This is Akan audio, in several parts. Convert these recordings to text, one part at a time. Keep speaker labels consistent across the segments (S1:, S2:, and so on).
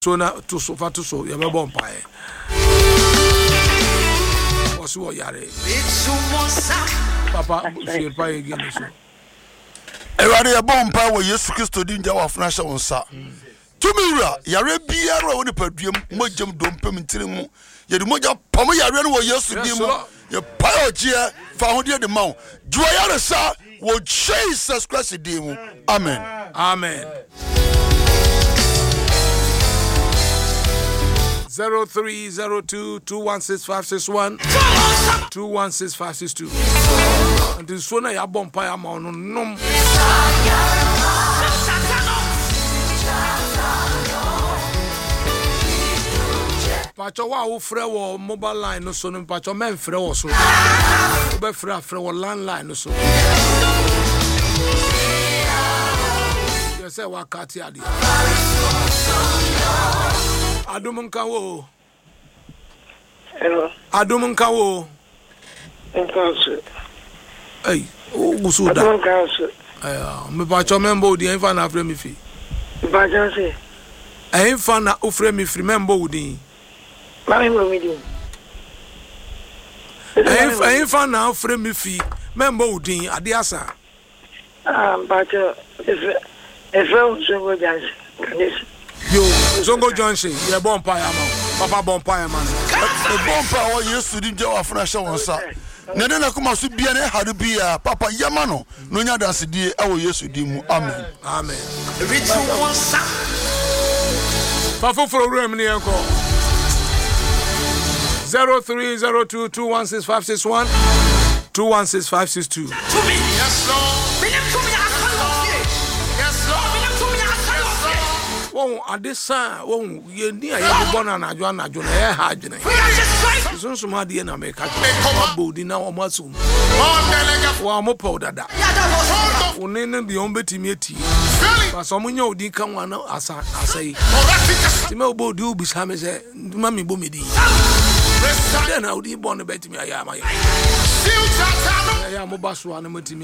S1: so na to so fa to so ye be bon pae o so yare papa she pae again so
S2: Ewade ye bon pae wo Yesu Kristo di nja wa funa hye wonsa tumira yare biara wo ne paduam mogem dompem ntiremu ye de moja pam yare no wo Yesu di mu ye pae ogie fa hode de mawo juwa yare sa wo Jesus Christ di mu amen
S1: amen 0302216561 216562 and this one ya bompa ya ma no nom pacho wa wo frɛ wo mobile line no so no pacho men frɛ wo so wo be frɛ wo landline no so you say wa kati ade Adum nka wo.
S3: Hello.
S1: Adum nka wo.
S3: Nkanso.
S1: Hey, o gusu da.
S3: Nkanso.
S1: Me pa cho membo di enfa na afre mi fi.
S3: Ba janse.
S1: Enfa na ofre mi fi membo di.
S3: Ma membo mi di.
S1: Enfa na ofre mi fi membo di ade asa.
S3: Ba cho efra Zongo janse. Kanisi.
S1: Yo, Zongo Johnson, ye bon pa ya ma. Papa bon pa ya ma.
S2: E bon pa wo Yesu di nja wa funa hye wonsa nene na kuma so bia ne hadu bia papa yama no no nya danse die e wo Yesu di mu amen
S1: amen Papa for room ni enko 0302216561 216562 yes lord won adesa won ye ni aye bo na najo na ye ha adwene sunsun ma de na me ka bodi na o masum wa mo po dada woni ne bi on betimi eti ba so mo nya odi kan wa na asai ti me obodi ubi sa me se ma mi bo me di then I would be born about me. I am a basso and a multimia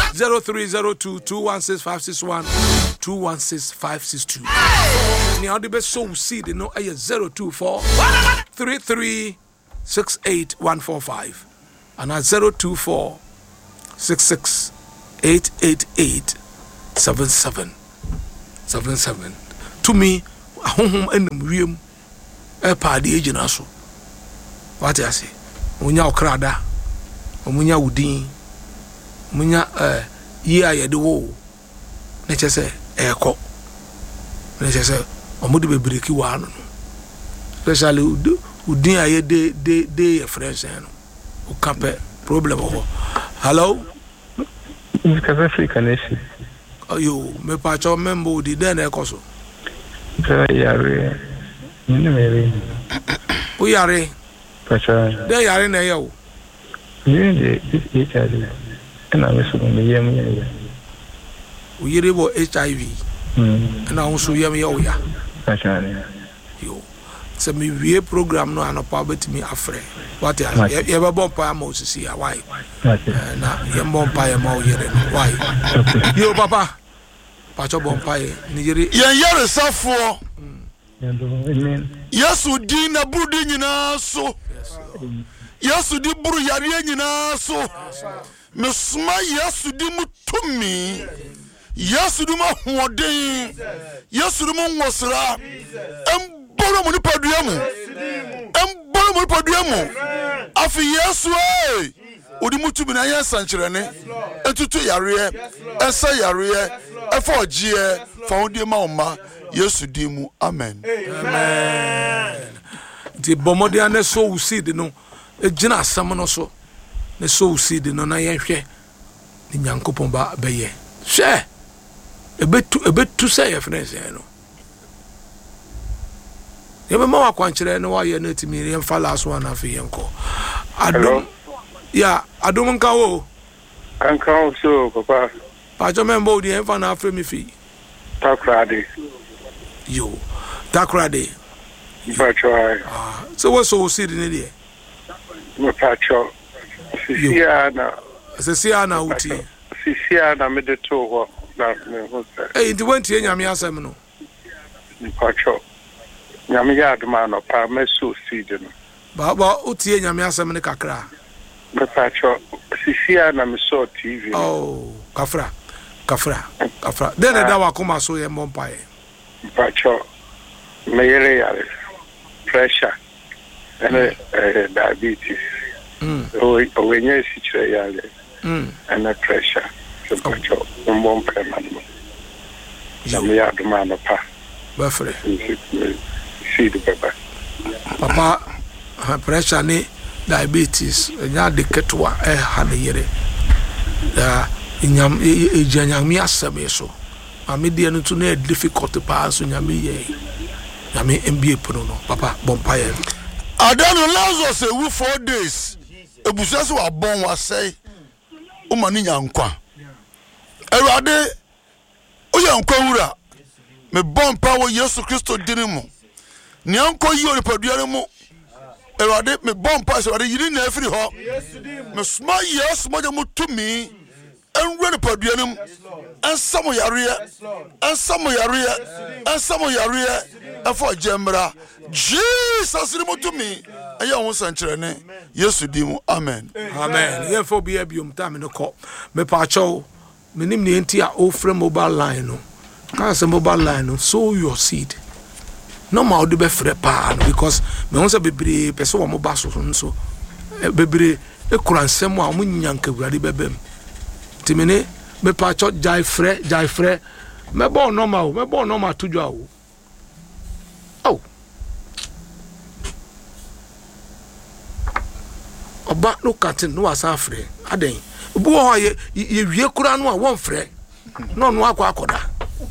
S1: 0302216561 216562. Now the best so see the no 024 3368 and at 024 66 77 to me a home and museum a party agent also. What I say? Munya okrada, munya udin, munya ye de wo. Neche se eko. Neche se omudi be breki wa no. Especially udin aye de friends no. O kampe problem ho. Hello?
S4: Because Africa nation.
S1: Ayo, me pa cho membo di den eko so.
S4: Yare. Ni me.
S1: O yare. They are in a yo.
S4: And I was from the Yemen.
S1: We live HIV. And I also yam yo ya. Yo. So me we program no and poverty me afre. What you ever bomb by Moses here? Why? Na yam bomb by a mo yere. Why? Yo papa. Pacho bomb by Nigeria.
S2: Yere safo. Yesu di na budi nyina so. Yesu di buru yare nyina so. Mesuma Yesu di mutumi. Yesu di mahoden. Yesu di nwosra. Embolo mu ni paduamu. Embolo mu ni paduamu. Afi Yesu odi mutumi na yensa nkyerene. Etutu yare. Esa yare. Efa ogie. Fa hodi ma oma. Yesu di mu amen
S1: amen the bomodia ne so usid no ejina asam no so ne so usid no na yenhwe ni nyankopon ba beye hwe ebetu say your friends no yebe ma wakwankyere no wa ye na timi ye mfa last one afi yenko adom ya adom nka wo
S4: Anka so papa
S1: pa jo membo di enfa na afre mi fi
S4: takrade
S1: yo takrade
S4: pacho
S1: so what so see the there
S4: mo pacho
S1: sisia na uti
S4: sisia na me de to ho na me ho say
S1: eh ndi wenti nyame asem no
S4: pacho nyame yɛ adoma no pa mɛso seed no
S1: Baba utie nyame asɛm ne kakra.
S4: mepatwɔ sisia na mesɔ TV no
S1: Oh, kafra. Then da wa koma so ye mompae.
S4: mepatwɔ meyere yare pressure and diabetes owenye sikyerɛ yare and pressure mepatwɔ mmompae ma no nyame yɛ adoma no pa
S1: Bafre.
S4: seed baba
S1: Papa pressure ni diabetes nya de ketwa ha ne yere. Nyam ejanyam asɛm so. Ame de no to na difficult pa so nyame ye. Nyame MBA pono no. Papa bompae.
S2: Adano Lazarus ewu 4 days. Ebusa so abon wasai. O mani nyankwa. Ewade o yankwa wura. Me bompa wo Yesu Kristo dinimu. Nyanko yi o padua mu. Ewade me bompa so ade yiri na afiri ho. Me sma Yesu mo de mutumi. Enwe ne padua nim. Ansamo yare. Afọ jemra. Jesus ni mutumi. Aya ho sankyere ne. Yesu di mu. Amen.
S1: Amen. Ye fo bia biom ta me no ko. Me pa cho. Me nim ne enti a ofre mobile line no. Ka se mobile line no sow your seed. No ma odi be frɛ pa no because me won se bebre pese wo mo ba so nso. Bebre ekura nsɛm a mo nyanka wurade bebem. Timene me pa cho jai frɛ. Me bo normal to dwa o. Oh. Oba no katin no asa frɛ. Aden. Obu ho ye wie kura no a won frɛ. No akwa.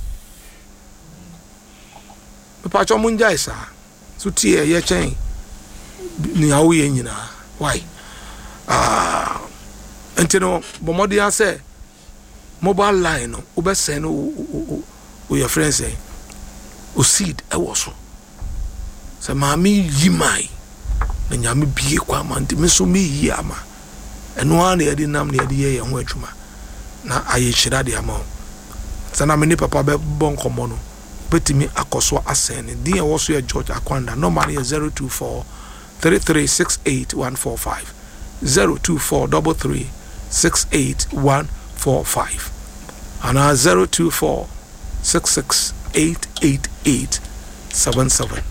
S1: Pacho munja isa so tie ye chen ni awo ye nyina why entino bomodi ase mobile line no obesen no o your friends say o seed e wo so se maami yimai na nyame bie kwa manti me so me yi ama eno an ye di nam na ye ho adwuma na aye hyira de ama sana me ni papa be bon komo no betimi akoso asene dia wo so ya George Akwanda normally 024 3368145 024 3368145 and 024 668877